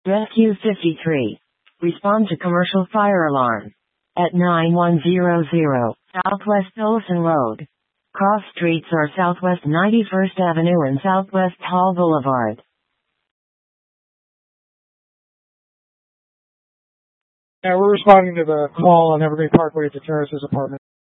Rescue 53. Respond to commercial fire alarm. At 9100 Southwest Olson Road. Cross streets are Southwest 91st Avenue and Southwest Hall Boulevard. Yeah, we're responding to the call on Evergreen Parkway at the Terraces apartment.